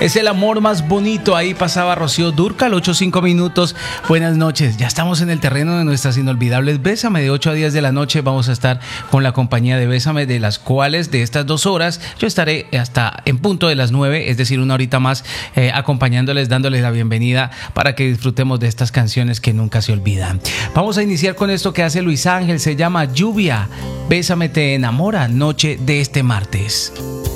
Es el amor más bonito. Ahí pasaba Rocío Dúrcal, 8:05 minutos. Buenas noches. Ya estamos en el terreno de nuestras inolvidables Bésame. De 8 a 10 de la noche vamos a estar con la compañía de Bésame, de las cuales de estas 2 horas yo estaré hasta en punto de las 9, es decir, una horita más, acompañándoles, dándoles la bienvenida para que disfrutemos de estas canciones que nunca se olvidan. Vamos a iniciar con esto que hace Luis Ángel. Se llama Lluvia. Bésame te enamora, noche de este martes.